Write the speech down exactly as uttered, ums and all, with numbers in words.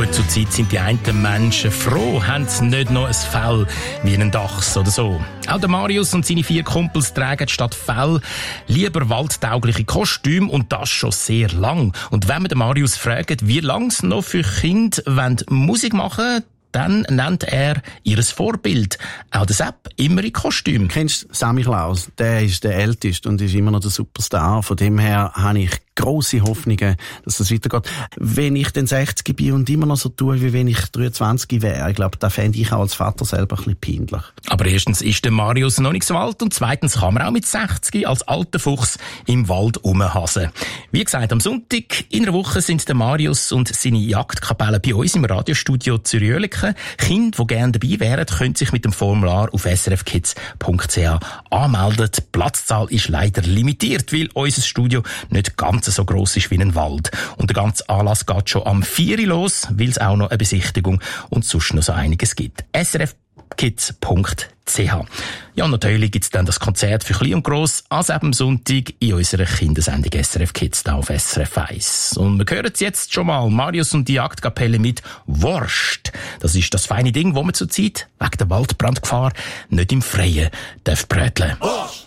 Gut, zurzeit sind die einen Menschen froh, haben sie nicht noch ein Fell wie einen Dachs oder so. Auch der Marius und seine vier Kumpels tragen statt Fell lieber waldtaugliche Kostüme und das schon sehr lang. Und wenn wir den Marius fragen, wie lange sie noch für Kinder Musik machen wollen, dann nennt er ihres Vorbild. Auch der Sepp immer in Kostüm. Kennst du Sammy Klaus? Der ist der Älteste und ist immer noch der Superstar. Von dem her habe ich grosse Hoffnungen, dass das weitergeht. Wenn ich den sechzig bin und immer noch so tue, wie wenn ich dreiundzwanzig wäre, ich glaube, da fände ich auch als Vater selber ein bisschen peinlich. Aber erstens ist der Marius noch nicht so alt und zweitens kann man auch mit sechzig als alter Fuchs im Wald rumhasen. Wie gesagt, am Sonntag in einer Woche sind der Marius und seine Jagdkapelle bei uns im Radiostudio Zürich-Oerlikon. Kinder, die gerne dabei wären, können sich mit dem Formular auf s r f kids punkt c h anmelden. Die Platzzahl ist leider limitiert, weil unser Studio nicht ganz so gross ist wie ein Wald. Und der ganze Anlass geht schon am vier Uhr los, weil es auch noch eine Besichtigung und sonst noch so einiges gibt. s r f kids punkt c h. Ja, natürlich gibt's dann das Konzert für Klein und Gross an am Sonntag in unserer Kindersendung S R F Kids da auf S R F eins. Und wir hören jetzt schon mal Marius und die Jagdkapelle mit Wurst. Das ist das feine Ding, wo man zurzeit wegen der Waldbrandgefahr nicht im Freien darf bröteln.